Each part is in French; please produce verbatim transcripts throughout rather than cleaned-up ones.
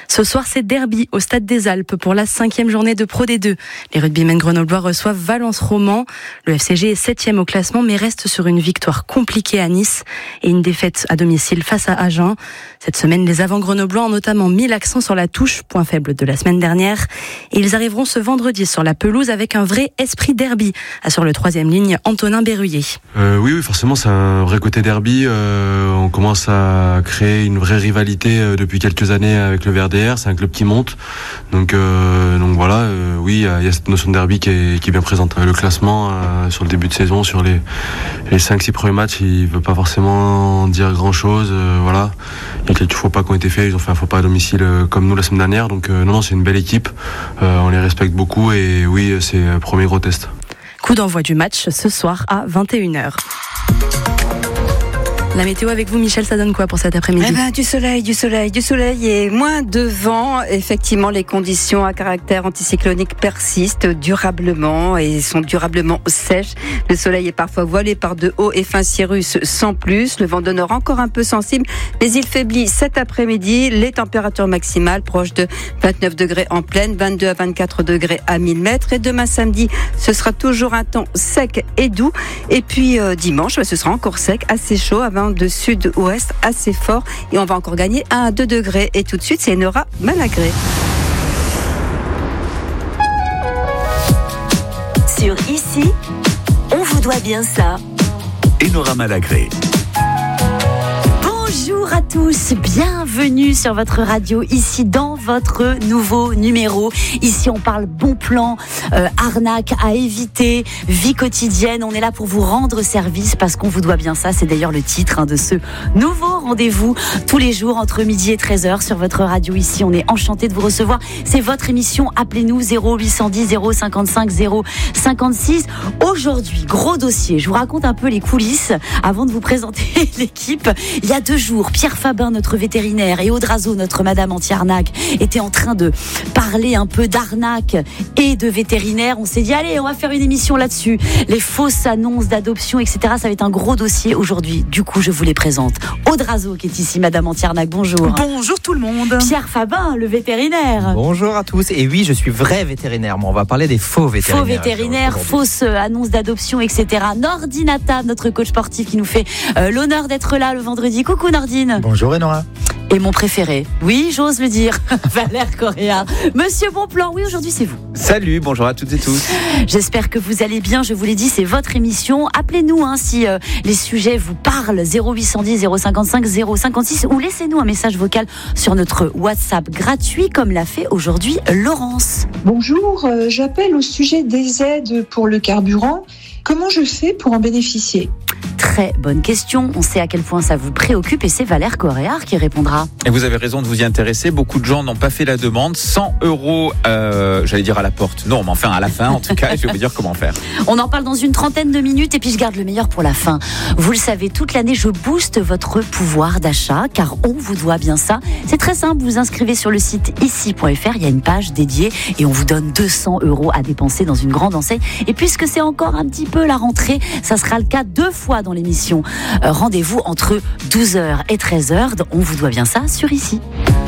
Ce soir, c'est derby au Stade des Alpes pour la cinquième journée de Pro D deux. Les rugbymen grenoblois reçoivent Valence Roman. Le F C G est septième au classement mais reste sur une victoire compliquée à Nice et une défaite à domicile face à Agen. Cette semaine, les avants grenoblois ont notamment mis l'accent sur la touche, point faible de la semaine dernière. Et ils arriveront ce vendredi sur la pelouse avec un vrai esprit derby, assure le troisième ligne Antonin Berruyer. Euh, oui, oui, forcément, c'est un vrai côté derby. Euh, on commence à créer une vraie rivalité euh, depuis quelques années avec le V R D R. C'est un club qui monte. Donc, euh, donc voilà, euh, oui, il y a cette notion de derby qui est, qui est bien présente. Le classement, euh, sur le début de saison, sur les, les cinq six premiers matchs, il ne veut pas forcément dire grand-chose. Euh, voilà. Il y a quelques faux pas qui ont été faits. Ils ont fait un faux pas à domicile euh, comme nous la semaine dernière. Donc, euh, non, non, c'est une belle équipe. Euh, on les respecte beaucoup et oui, c'est le premier gros test. Coup d'envoi du match ce soir à vingt et une heures. La météo avec vous, Michel, ça donne quoi pour cet après-midi ? Eh ben, du soleil, du soleil, du soleil et moins de vent. Effectivement, les conditions à caractère anticyclonique persistent durablement et sont durablement sèches. Le soleil est parfois voilé par de hauts et fins cirrus sans plus. Le vent de nord encore un peu sensible, mais il faiblit cet après-midi. Les températures maximales proches de vingt-neuf degrés en plaine, vingt-deux à vingt-quatre degrés à mille mètres. Et demain samedi, ce sera toujours un temps sec et doux. Et puis euh, dimanche, ce sera encore sec, assez chaud, à vingt de sud-ouest assez fort et on va encore gagner un à deux degrés. Et tout de suite, c'est Nora Malagré. Sur Ici, on vous doit bien ça. Et Nora Malagré. Bonjour à tous, bienvenue sur votre radio, ici dans votre nouveau numéro. Ici on parle bon plan, euh, arnaque à éviter, vie quotidienne. On est là pour vous rendre service parce qu'on vous doit bien ça. C'est d'ailleurs le titre hein, de ce nouveau rendez-vous tous les jours entre midi et treize heures sur votre radio. Ici on est enchanté de vous recevoir. C'est votre émission, appelez-nous zéro huit cent dix zéro cinquante-cinq zéro cinquante-six. Aujourd'hui, gros dossier, je vous raconte un peu les coulisses avant de vous présenter l'équipe. Il y a deux jours, Pierre Fabin, notre vétérinaire, et Aude Razo, notre madame anti-arnaque, étaient en train de parler un peu d'arnaque et de vétérinaire. On s'est dit, allez, on va faire une émission là-dessus. Les fausses annonces d'adoption, et cetera. Ça va être un gros dossier aujourd'hui. Du coup, je vous les présente. Aude Razo, qui est ici, madame anti-arnaque, bonjour. Bonjour tout le monde. Pierre Fabin, le vétérinaire. Bonjour à tous. Et oui, je suis vrai vétérinaire. Moi, on va parler des faux vétérinaires. Faux vétérinaires, fausses annonces d'adoption, et cetera. Nordinata, notre coach sportif, qui nous fait euh, l'honneur d'être là le vendredi. Coucou Nordine. Bonjour Enora. Et mon préféré, oui, j'ose le dire, Valère Correa. Monsieur Bonplan, oui, aujourd'hui c'est vous. Salut, bonjour à toutes et tous. J'espère que vous allez bien, je vous l'ai dit, c'est votre émission. Appelez-nous hein, si euh, les sujets vous parlent, zéro huit cent dix zéro cinquante-cinq zéro cinquante-six, ou laissez-nous un message vocal sur notre WhatsApp gratuit, comme l'a fait aujourd'hui Laurence. Bonjour, euh, j'appelle au sujet des aides pour le carburant. Comment je fais pour en bénéficier ? Très bonne question. On sait à quel point ça vous préoccupe et c'est Valère Correa qui répondra. Et vous avez raison de vous y intéresser. Beaucoup de gens n'ont pas fait la demande. cent euros, euh, j'allais dire à la porte. Non, mais enfin à la fin, en tout cas, je vais vous dire comment faire. On en parle dans une trentaine de minutes et puis je garde le meilleur pour la fin. Vous le savez, toute l'année, je booste votre pouvoir d'achat car on vous doit bien ça. C'est très simple. Vous inscrivez sur le site ici point f r. Il y a une page dédiée et on vous donne deux cents euros à dépenser dans une grande enseigne. Et puisque c'est encore un petit peu la rentrée, ça sera le cas deux fois dans l'émission. Euh, rendez-vous entre douze heures et treize heures. On vous doit bien ça sur Ici.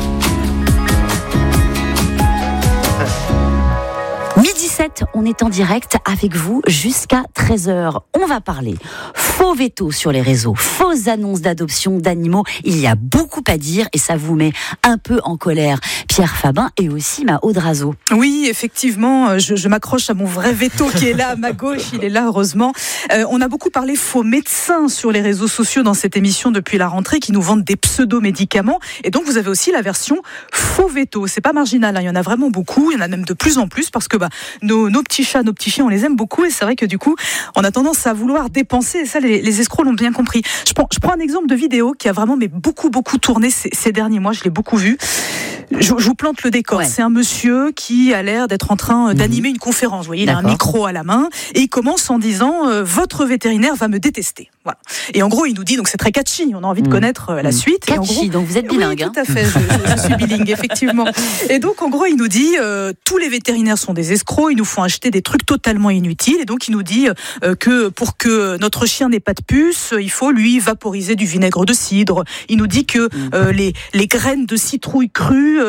Midi sept, on est en direct avec vous jusqu'à treize heures. On va parler faux veto sur les réseaux, fausses annonces d'adoption d'animaux. Il y a beaucoup à dire et ça vous met un peu en colère. Pierre Fabin et aussi ma Aude Razo. Oui, effectivement, je, je m'accroche à mon vrai veto qui est là à ma gauche, il est là heureusement. Euh, on a beaucoup parlé faux médecins sur les réseaux sociaux dans cette émission depuis la rentrée qui nous vendent des pseudo-médicaments et donc vous avez aussi la version faux veto. C'est pas marginal, hein. Il y en a vraiment beaucoup, il y en a même de plus en plus parce que bah, nos, nos petits chats, nos petits chiens, on les aime beaucoup et c'est vrai que du coup, on a tendance à vouloir dépenser et ça, les, les escrocs l'ont bien compris. Je prends, je prends un exemple de vidéo qui a vraiment mais beaucoup, beaucoup tourné ces, ces derniers mois, je l'ai beaucoup vu. Je, je vous plante le décor. Ouais. C'est un monsieur qui a l'air d'être en train d'animer mmh. une conférence. Vous voyez, il D'accord. a un micro à la main et il commence en disant euh, « Votre vétérinaire va me détester ». Voilà. Et en gros, il nous dit, donc c'est très catchy, on a envie de mmh. connaître euh, la mmh. suite. Catchy, et en gros, donc vous êtes bilingue. Oui, tout à fait, je, je, je suis bilingue, effectivement. Et donc, en gros, il nous dit euh, « Tous les vétérinaires sont des escrocs, ils nous font acheter des trucs totalement inutiles. » Et donc, il nous dit euh, que pour que notre chien n'ait pas de puce, il faut lui vaporiser du vinaigre de cidre. Il nous dit que euh, les, les graines de citrouille crues